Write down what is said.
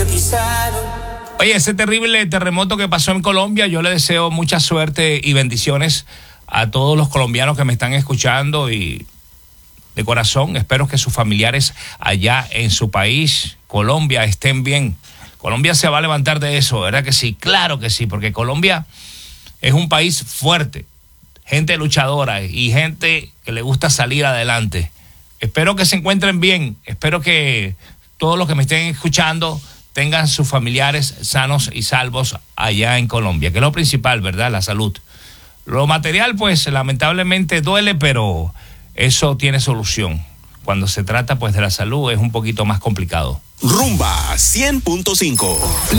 Oye, ese terrible terremoto que pasó en Colombia, yo le deseo mucha suerte y bendiciones a todos los colombianos que me están escuchando y de corazón espero que sus familiares allá en su país, Colombia, estén bien. Colombia se va a levantar de eso, ¿verdad que sí? Claro que sí, porque Colombia es un país fuerte, gente luchadora y gente que le gusta salir adelante. Espero que se encuentren bien, espero que todos los que me estén escuchando tengan sus familiares sanos y salvos allá en Colombia, que es lo principal, ¿verdad? La salud. Lo material, pues, lamentablemente duele, pero eso tiene solución. Cuando se trata, pues, de la salud es un poquito más complicado. Rumba 100.5